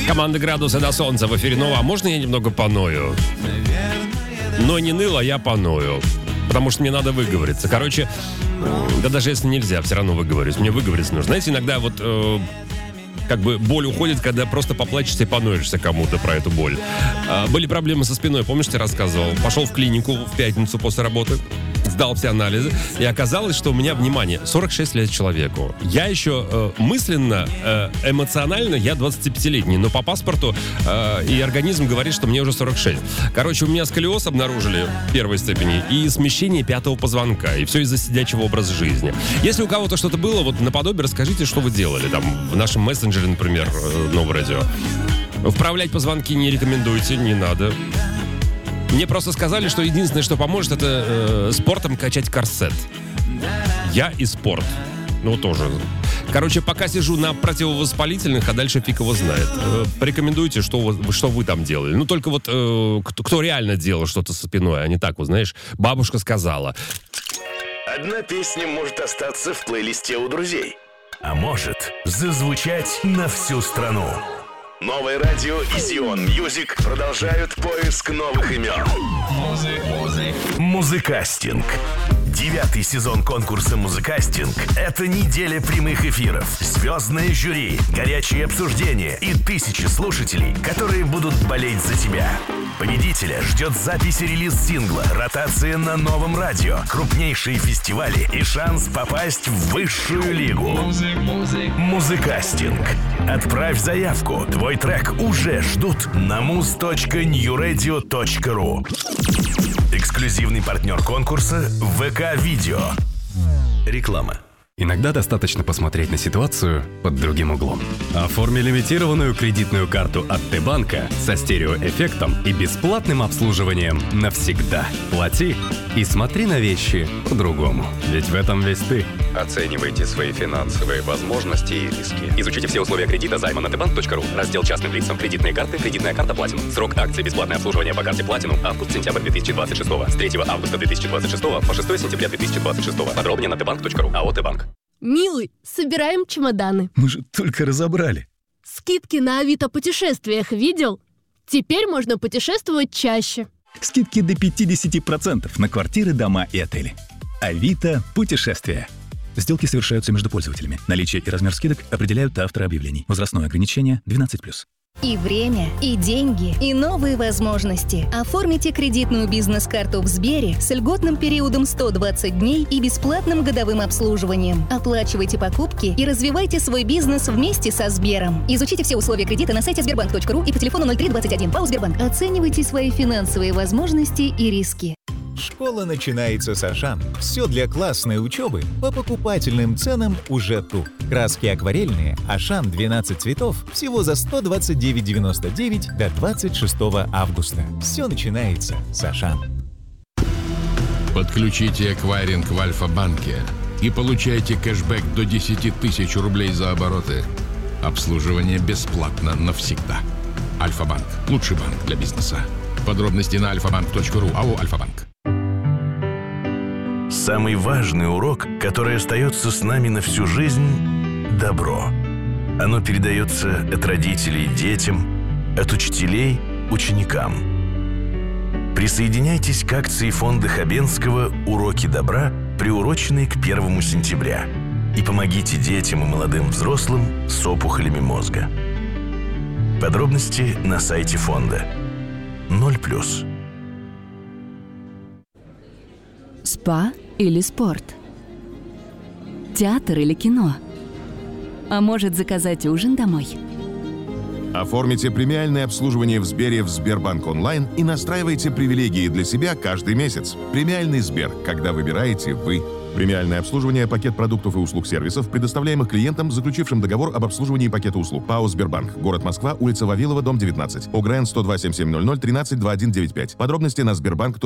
Команда «Градусы до солнца» в эфире Нова. А можно я немного поною? Но не ныло, я поною. Потому что мне надо выговориться. Короче, да даже если нельзя, все равно выговорюсь. Мне выговориться нужно. Знаете, иногда вот как бы боль уходит, когда просто поплачешься и поноешься кому-то про эту боль. Были проблемы со спиной, помнишь, я рассказывал? Пошел в клинику в пятницу после работы, сдал все анализы, и оказалось, что у меня, внимание, 46 лет человеку. Я еще мысленно, эмоционально, я 25-летний, но по паспорту и организм говорит, что мне уже 46. Короче, у меня сколиоз обнаружили первой степени и смещение пятого позвонка, и все из-за сидячего образа жизни. Если у кого-то что-то было, вот наподобие, расскажите, что вы делали там в нашем мессенджере, например, Новое радио. Вправлять позвонки не рекомендуйте, не надо. Мне просто сказали, что единственное, что поможет, это спортом качать корсет. Я и спорт. Ну, тоже. Короче, пока сижу на противовоспалительных, а дальше фиг его знает. Порекомендуйте, что вы там делали. Ну, только вот кто реально делал что-то со спиной, а не так, вот, знаешь, бабушка сказала. Одна песня может остаться в плейлисте у друзей. А может зазвучать на всю страну. Новое радио и Зион Мьюзик продолжают поиск новых имен. Музыкастинг. 9-й сезон конкурса «Музыкастинг» — это неделя прямых эфиров, звездное жюри, горячие обсуждения и тысячи слушателей, которые будут болеть за тебя. Победителя ждет запись и релиз сингла, ротация на новом радио, крупнейшие фестивали и шанс попасть в высшую лигу. Музыкастинг. Отправь заявку. Твой трек уже ждут на muz.newradio.ru. Эксклюзивный партнер конкурса ВК-видео. Реклама. Иногда достаточно посмотреть на ситуацию под другим углом. Оформи лимитированную кредитную карту от Т-банка со стереоэффектом и бесплатным обслуживанием навсегда. Плати и смотри на вещи по-другому. Ведь в этом весь ты. Оценивайте свои финансовые возможности и риски. Изучите все условия кредита займа на tbank.ru. Раздел частным лицам. Кредитные карты. Кредитная карта Platinum. Срок акции. Бесплатное обслуживание по карте Platinum. Август-сентябрь 2026. С 3 августа 2026 по 6 сентября 2026. Подробнее на tbank.ru. АО «Т-банк». Милый, собираем чемоданы. Мы же только разобрали. Скидки на Авито путешествиях видел? Теперь можно путешествовать чаще. Скидки до 50% на квартиры, дома и отели. Авито путешествия. Сделки совершаются между пользователями. Наличие и размер скидок определяют авторы объявлений. Возрастное ограничение 12+. И время, и деньги, и новые возможности. Оформите кредитную бизнес-карту в Сбере с льготным периодом 120 дней и бесплатным годовым обслуживанием. Оплачивайте покупки и развивайте свой бизнес вместе со Сбером. Изучите все условия кредита на сайте sberbank.ru и по телефону 0321. ПАО «Сбербанк». Оценивайте свои финансовые возможности и риски. Школа начинается с Ашан. Все для классной учебы по покупательным ценам уже тут. Краски акварельные Ашан 12 цветов всего за 129,99 до 26 августа. Все начинается с Ашан. Подключите эквайринг в Альфа-банке и получайте кэшбэк до 10 тысяч рублей за обороты. Обслуживание бесплатно навсегда. Альфа-банк. Лучший банк для бизнеса. Подробности на alfabank.ru. АО «Альфа-банк». Самый важный урок, который остается с нами на всю жизнь – добро. Оно передается от родителей детям, от учителей ученикам. Присоединяйтесь к акции фонда Хабенского «Уроки добра», приуроченной к 1 сентября, и помогите детям и молодым взрослым с опухолями мозга. Подробности на сайте фонда. 0+. Спа или спорт? Театр или кино? А может, заказать ужин домой? Оформите премиальное обслуживание в Сбере в Сбербанк онлайн и настраивайте привилегии для себя каждый месяц. Премиальный Сбер, когда выбираете вы. Премиальное обслуживание, пакет продуктов и услуг сервисов, предоставляемых клиентам, заключившим договор об обслуживании пакета услуг. ПАО «Сбербанк». Город Москва, улица Вавилова, дом 19. ОГРН 102 7700 13 2195. Подробности на Сбербанк.